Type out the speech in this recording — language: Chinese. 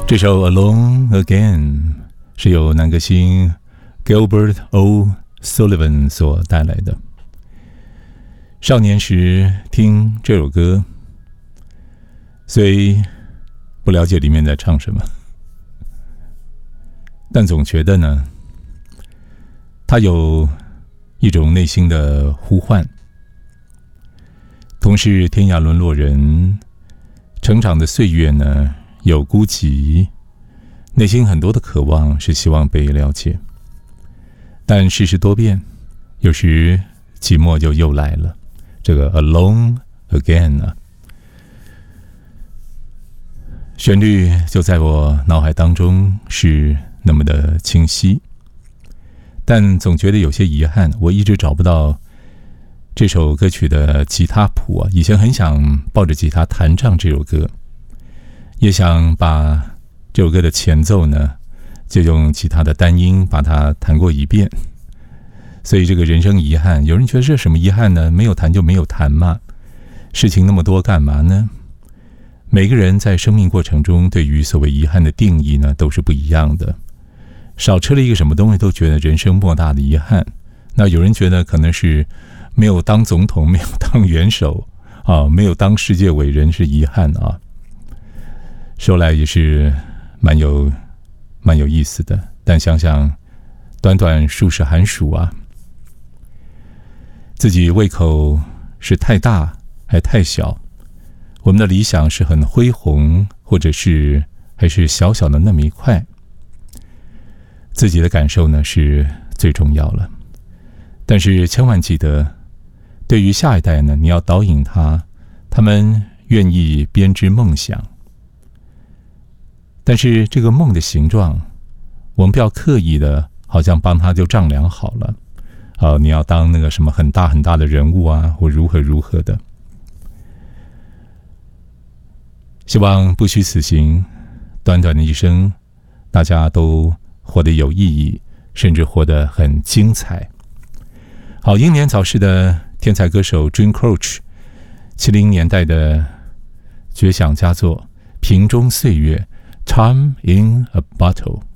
这首 Alone Again 是由男歌星 Gilbert O'Sullivan 所带来的。少年时听这首歌，虽不了解里面在唱什么，但总觉得呢，它有一种内心的呼唤。同是天涯沦落人，成长的岁月呢，有孤寂，内心很多的渴望是希望被了解，但世事多变，有时寂寞就又来了。这个 Alone Again 啊，旋律就在我脑海当中是那么的清晰，但总觉得有些遗憾，我一直找不到这首歌曲的吉他谱啊。以前很想抱着吉他弹唱这首歌，也想把这首歌的前奏呢，就用吉他的单音把它弹过一遍。所以这个人生遗憾，有人觉得这什么遗憾呢？没有弹就没有弹嘛，事情那么多干嘛呢？每个人在生命过程中对于所谓遗憾的定义呢，都是不一样的。少吃了一个什么东西都觉得人生莫大的遗憾，那有人觉得可能是没有当总统，没有当元首啊，没有当世界伟人是遗憾啊。说来也是蛮有意思的，但想想短短数十寒暑啊，自己胃口是太大还太小，我们的理想是很恢宏，或者是还是小小的那么一块，自己的感受呢是最重要了。但是千万记得，对于下一代呢，你要导引他们愿意编织梦想，但是这个梦的形状，我们不要刻意的好像帮他就丈量好了，你要当那个什么很大很大的人物啊，或如何的。希望不虚此行，短短的一生，大家都活得有意义，甚至活得很精彩。好，英年早逝的天才歌手 June Croce 70年代的绝响佳作《瓶中岁月》 Time in a Bottle。